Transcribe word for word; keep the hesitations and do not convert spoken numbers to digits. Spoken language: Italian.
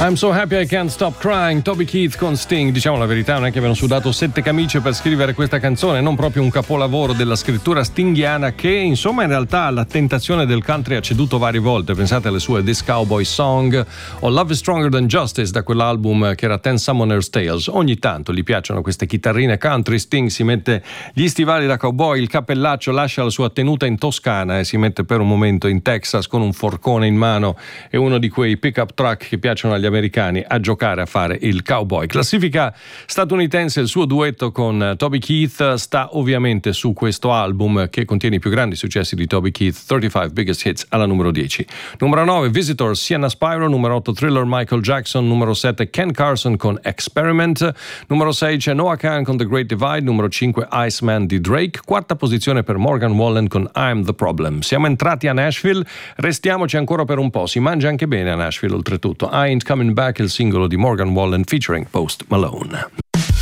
I'm so happy I can't stop crying, Toby Keith con Sting. Diciamo la verità, non è che abbiano sudato sette camicie per scrivere questa canzone, non proprio un capolavoro della scrittura stinghiana che insomma in realtà alla tentazione del country ha ceduto varie volte. Pensate alle sue This Cowboy Song o Love is Stronger Than Justice da quell'album che era Ten Summoner's Tales. Ogni tanto gli piacciono queste chitarrine country. Sting si mette gli stivali da cowboy, il cappellaccio, lascia la sua tenuta in Toscana e si mette per un momento in Texas con un forcone in mano e uno di quei pick-up truck che piacciono agli americani a giocare a fare il cowboy. Classifica statunitense, il suo duetto con Toby Keith sta ovviamente su questo album che contiene i più grandi successi di Toby Keith, thirty-five Biggest Hits, alla numero dieci. Numero nove Visitors, Sienna Spyro. Numero otto Thriller, Michael Jackson. Numero sette Ken Carson con Experiment. Numero sei c'è Noah Kahan con The Great Divide. Numero cinque Iceman di Drake. Quarta posizione per Morgan Wallen con I'm the Problem. Siamo entrati a Nashville, restiamoci ancora per un po', si mangia anche bene a Nashville oltretutto. I Ain't Coming Back, il singolo di Morgan Wallen featuring Post Malone.